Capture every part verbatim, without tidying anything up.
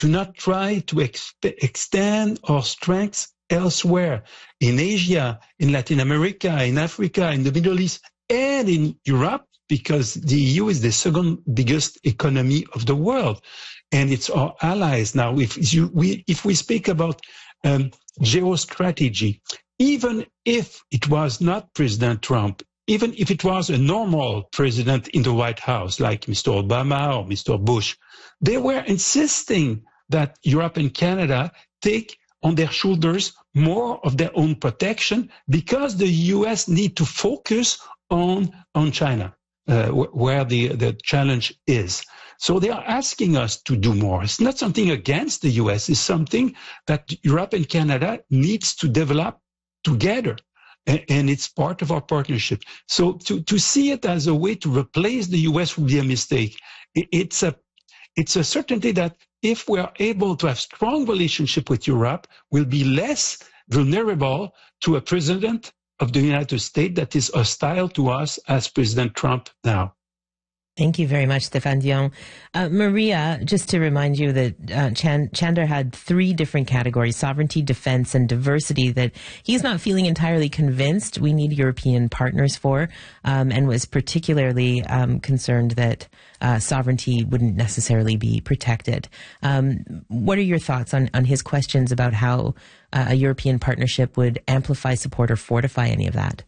to not try to exp- extend our strengths elsewhere, in Asia, in Latin America, in Africa, in the Middle East, and in Europe, because the E U is the second biggest economy of the world, and it's our allies. Now, if you, we if we speak about um, geostrategy, even if it was not President Trump, even if it was a normal president in the White House, like Mister Obama or Mister Bush, they were insisting that Europe and Canada take on their shoulders more of their own protection, because the U S need to focus on on China. Uh, where the, the challenge is. So they are asking us to do more. It's not something against the U S. It's something that Europe and Canada needs to develop together. And, and it's part of our partnership. So to, to see it as a way to replace the U S would be a mistake. It, it's a, it's a certainty that if we are able to have strong relationship with Europe, we'll be less vulnerable to a president of the United States that is hostile to us as President Trump now. Thank you very much, Stéphane Dion. Uh, Maria, just to remind you that uh, Chan- Chandra had three different categories: sovereignty, defense, and diversity, that he's not feeling entirely convinced we need European partners for, um, and was particularly um, concerned that uh, sovereignty wouldn't necessarily be protected. Um, what are your thoughts on, on his questions about how uh, a European partnership would amplify, support, or fortify any of that?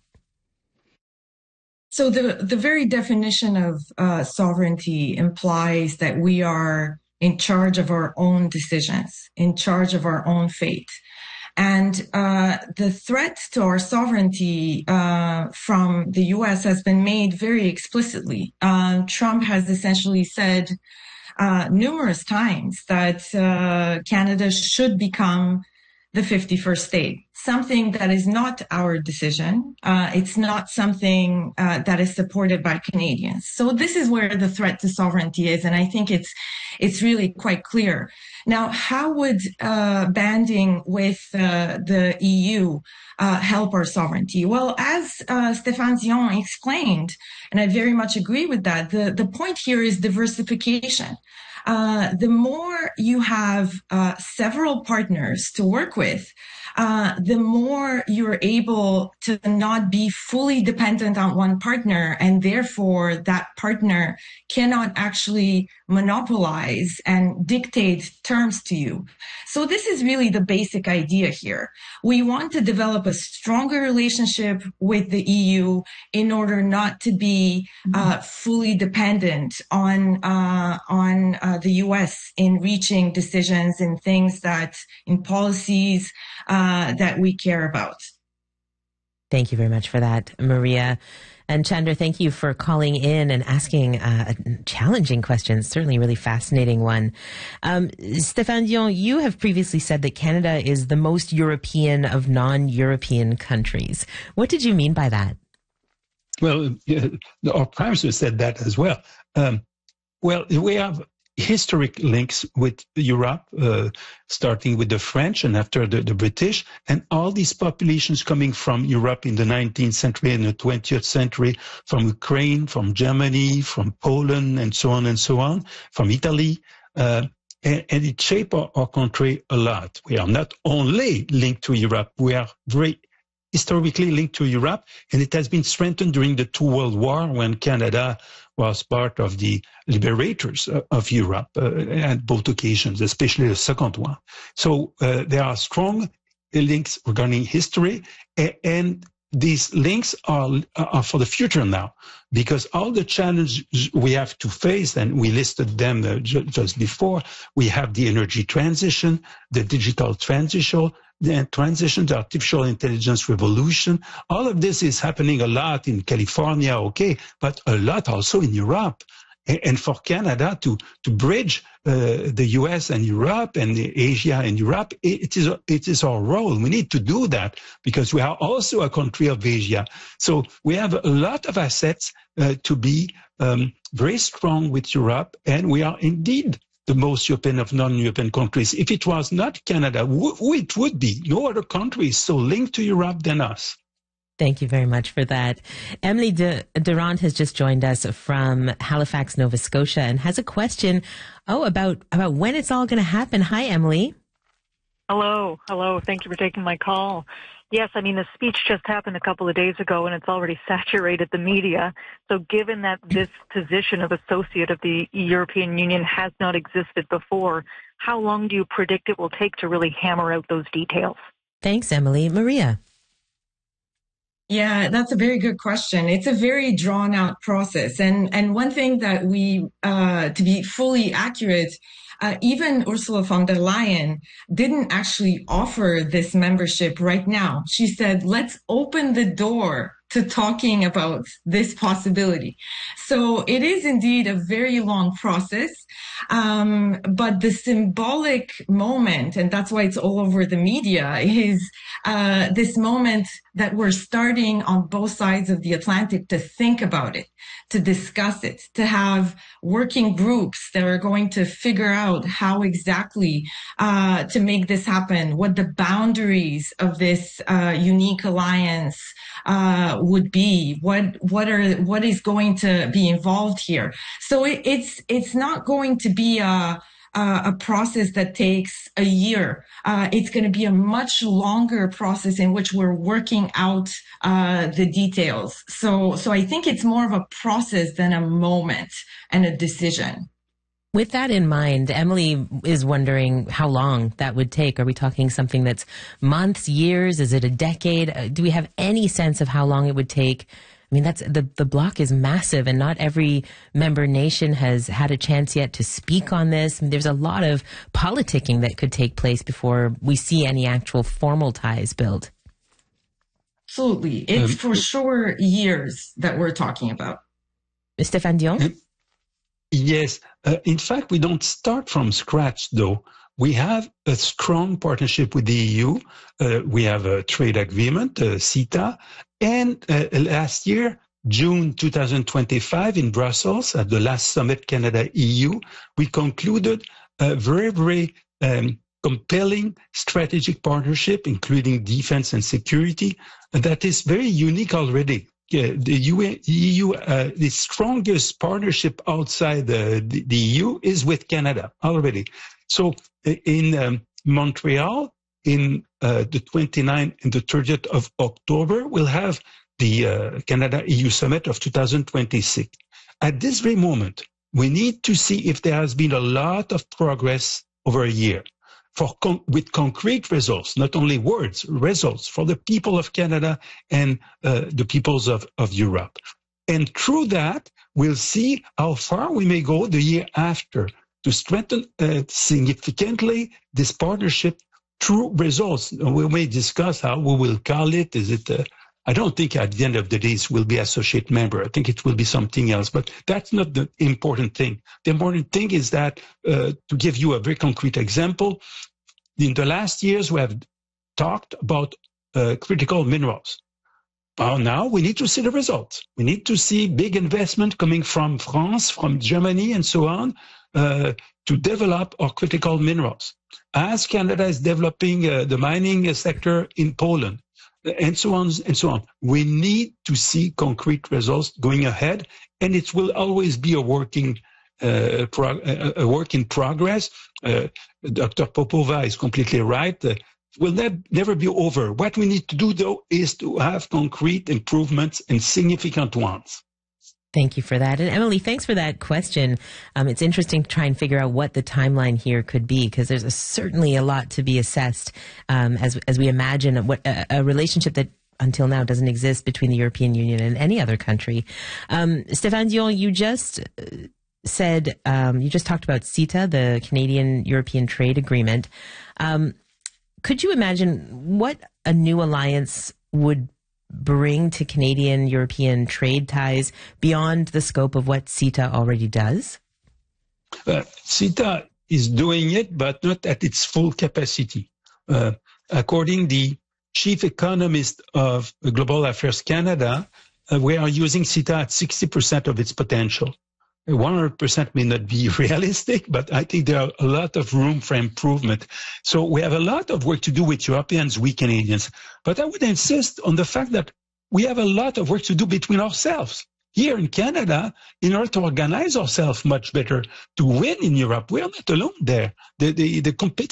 So the, the very definition of uh, sovereignty implies that we are in charge of our own decisions, in charge of our own fate. And uh, the threat to our sovereignty uh, from the U S has been made very explicitly. Uh, Trump has essentially said uh, numerous times that uh, Canada should become the fifty-first state, something that is not our decision. Uh, it's not something uh, that is supported by Canadians. So this is where the threat to sovereignty is, and I think it's it's really quite clear. Now, how would uh, banding with uh, the E U uh, help our sovereignty? Well, as uh, Stéphane Dion explained, and I very much agree with that, the, the point here is diversification. Uh, the more you have uh, several partners to work with, uh, the more you're able to not be fully dependent on one partner, and therefore that partner cannot actually monopolize and dictate terms to you. So this is really the basic idea here. We want to develop a stronger relationship with the E U in order not to be uh, fully dependent on uh, on uh, the U S in reaching decisions in things that, in policies uh, that we care about. Thank you very much for that, Maria. And Chandra, thank you for calling in and asking uh, a challenging question, certainly a really fascinating one. Um, Stéphane Dion, you have previously said that Canada is the most European of non-European countries. What did you mean by that? Well, yeah, our Prime Minister said that as well. Um, well, we have historic links with Europe, uh, starting with the French and after the, the British, and all these populations coming from Europe in the nineteenth century and the twentieth century, from Ukraine, from Germany, from Poland, and so on and so on, from Italy, uh, and, and it shaped our, our country a lot. We are not only linked to Europe, we are very historically linked to Europe, and it has been strengthened during the two World Wars when Canada was part of the liberators of Europe uh, at both occasions, especially the second one. So uh, there are strong links regarding history, and, and these links are, are for the future now, because all the challenges we have to face, and we listed them uh, ju- just before, we have the energy transition, the digital transition, the transition to artificial intelligence revolution. All of this is happening a lot in California, okay, but a lot also in Europe. And for Canada to, to bridge uh, the U S and Europe and Asia and Europe, it is, it is our role. We need to do that because we are also a country of Asia. So we have a lot of assets uh, to be um, very strong with Europe, and we are indeed the most European of non-European countries. If it was not Canada, who it would be? No other country is so linked to Europe than us. Thank you very much for that. Emily De- Durant has just joined us from Halifax, Nova Scotia, and has a question, oh, about, about when it's all going to happen. Hi, Emily. Hello. Hello. Thank you for taking my call. Yes, I mean, the speech just happened a couple of days ago, and it's already saturated the media. So given that this position of associate of the European Union has not existed before, how long do you predict it will take to really hammer out those details? Thanks, Emily. Maria. Yeah, that's a very good question. It's a very drawn out process. And, and one thing that we, uh, to be fully accurate, uh, even Ursula von der Leyen didn't actually offer this membership right now. She said, let's open the door to talking about this possibility. So it is indeed a very long process. Um, but the symbolic moment, and that's why it's all over the media, is uh, this moment that we're starting on both sides of the Atlantic to think about it, to discuss it, to have working groups that are going to figure out how exactly uh, to make this happen, what the boundaries of this uh, unique alliance uh, would be, what what are what is going to be involved here. So it, it's it's not going to be a Uh, a process that takes a year. Uh, it's going to be a much longer process in which we're working out uh, the details. So, so I think it's more of a process than a moment and a decision. With that in mind, Emily is wondering how long that would take. Are we talking something that's months, years? Is it a decade? Uh, do we have any sense of how long it would take? I mean, that's the, the bloc is massive, and not every member nation has had a chance yet to speak on this. I mean, there's a lot of politicking that could take place before we see any actual formal ties built. Absolutely. It's um, for sure years that we're talking about. Stéphane Dion? Um, yes. Uh, in fact, we don't start from scratch, though. We have a strong partnership with the E U. Uh, we have a trade agreement, uh, CETA. And uh, last year, June twenty twenty-five in Brussels, at the last summit Canada-E U, we concluded a very, very um, compelling strategic partnership, including defense and security, that is very unique already. Uh, the E U, uh, the strongest partnership outside the, the, the E U is with Canada already. So in um, Montreal, in uh, the twenty-ninth and the thirtieth of October, we'll have the uh, Canada-E U Summit of two thousand twenty-six. At this very moment, we need to see if there has been a lot of progress over a year for con- with concrete results, not only words, results for the people of Canada and uh, the peoples of, of Europe. And through that, we'll see how far we may go the year after to strengthen uh, significantly this partnership through results. We may discuss how we will call it. Is it, uh, I don't think at the end of the day it will be associate member. I think it will be something else, but that's not the important thing. The important thing is that, uh, to give you a very concrete example, in the last years we have talked about uh, critical minerals. Well, now we need to see the results. We need to see big investment coming from France, from Germany, and so on, uh, to develop our critical minerals. As Canada is developing uh, the mining sector in Poland, and so on and so on, we need to see concrete results going ahead, and it will always be a working uh, prog- a work in progress. Uh, Doctor Popova is completely right. Uh, will ne- never be over. What we need to do, though, is to have concrete improvements and significant ones. Thank you for that. And Emily, thanks for that question. Um, it's interesting to try and figure out what the timeline here could be, because there's a, certainly a lot to be assessed um, as as we imagine what a, a relationship that until now doesn't exist between the European Union and any other country. Um, Stéphane Dion, you just said, um, you just talked about CETA, the Canadian-European Trade Agreement. Um, could you imagine what a new alliance would bring to Canadian-European trade ties beyond the scope of what CETA already does? Uh, CETA is doing it, but not at its full capacity. Uh, according to the chief economist of Global Affairs Canada, uh, we are using CETA at sixty percent of its potential. one hundred percent may not be realistic, but I think there are a lot of room for improvement. So we have a lot of work to do with Europeans, we Canadians. But I would insist on the fact that we have a lot of work to do between ourselves. Here in Canada, in order to organize ourselves much better to win in Europe, we are not alone there. The, the, the competition